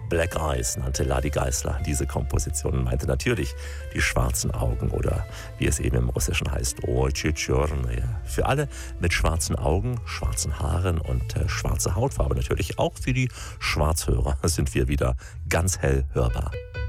Black Eyes nannte Ladi Geisler diese Komposition und meinte natürlich die schwarzen Augen oder wie es eben im Russischen heißt, Ochi Chornaya. Für alle mit schwarzen Augen, schwarzen Haaren und schwarzer Hautfarbe natürlich. Auch für die Schwarzhörer sind wir wieder ganz hell hörbar.